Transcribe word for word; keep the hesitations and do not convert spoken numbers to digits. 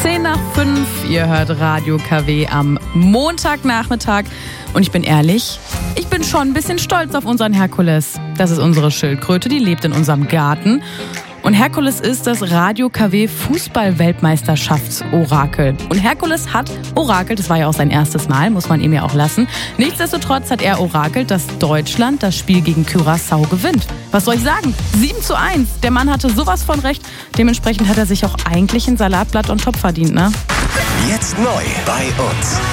zehn nach fünf, ihr hört Radio K W am Montagnachmittag. Und ich bin ehrlich, ich bin schon ein bisschen stolz auf unseren Herkules. Das ist unsere Schildkröte, die lebt in unserem Garten. Und Herkules ist das Radio K W Fußball-Weltmeisterschaftsorakel. Und Herkules hat orakelt, das war ja auch sein erstes Mal, muss man ihm ja auch lassen. Nichtsdestotrotz hat er orakelt, dass Deutschland das Spiel gegen Curaçao gewinnt. Was soll ich sagen? sieben zu eins. Der Mann hatte sowas von recht. Dementsprechend hat er sich auch eigentlich ein Salatblatt on top verdient, ne? Jetzt neu bei uns.